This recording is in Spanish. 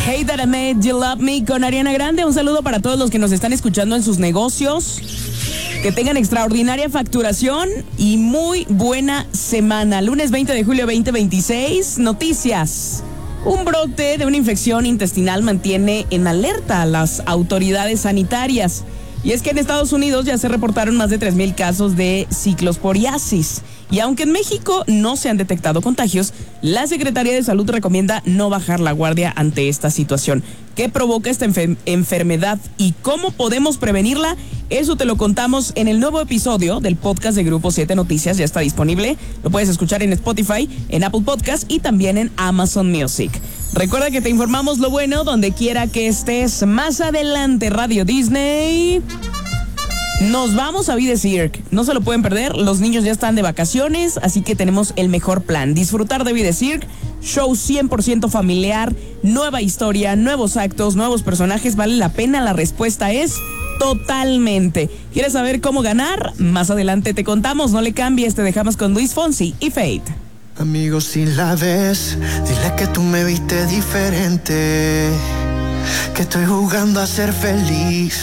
Hey That I Made You Love Me con Ariana Grande. Un saludo para todos los que nos están escuchando en sus negocios. Que tengan extraordinaria facturación y muy buena semana. Lunes 20 de julio 2026. Noticias. Un brote de una infección intestinal mantiene en alerta a las autoridades sanitarias. Y es que en Estados Unidos ya se reportaron más de 3,000 casos de ciclosporiasis. Y aunque en México no se han detectado contagios, la Secretaría de Salud recomienda no bajar la guardia ante esta situación. ¿Qué provoca esta enfermedad y cómo podemos prevenirla? Eso te lo contamos en el nuevo episodio del podcast de Grupo 7 Noticias. Ya está disponible. Lo puedes escuchar en Spotify, en Apple Podcast y también en Amazon Music. Recuerda que te informamos lo bueno donde quiera que estés. Más adelante, Radio Disney. Nos vamos a Be The Cirque. No se lo pueden perder. Los niños ya están de vacaciones, así que tenemos el mejor plan. Disfrutar de Be The Cirque. Show 100% familiar, nueva historia, nuevos actos, nuevos personajes. ¿Vale la pena? La respuesta es totalmente. ¿Quieres saber cómo ganar? Más adelante te contamos. No le cambies. Te dejamos con Luis Fonsi y Fate. Amigo, si la ves, dile que tú me viste diferente, que estoy jugando a ser feliz.